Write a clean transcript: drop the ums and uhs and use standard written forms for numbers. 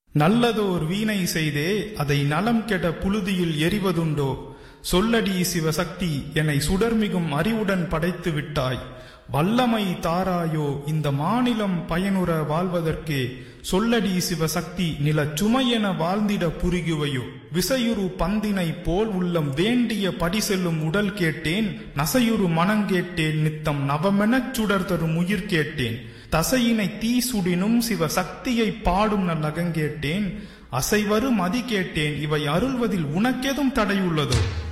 நல்லதோர் வீணை செய்தே அதை நலம் கெட புழுதியில் எறிவதுண்டோ? சொல்லடி சிவசக்தி, என்னை சுடர்மிகும் அறிவுடன் படைத்து விட்டாய். வல்லமை தாராயோ இந்த மாநிலம் பயனுற வாழ்வதற்கே. சொல்லடி சிவசக்தி, நிலச் சுமையென வாழ்ந்திட புரிகுவையோ? விசையுறு பந்தினை போல் உள்ளம் வேண்டிய படி செல்லும் உடல் கேட்டேன். நசையுறு மனங்கேட்டேன், நித்தம் நவமெனச் சுடர் தரும் உயிர் கேட்டேன். தசையினை தீ சுடினும் சிவசக்தியை பாடும் நல்லகங்கேட்டேன். அசைவரு மதி கேட்டேன், இவை அருள்வதில் உனக்கெதும் தடையுள்ளதோ?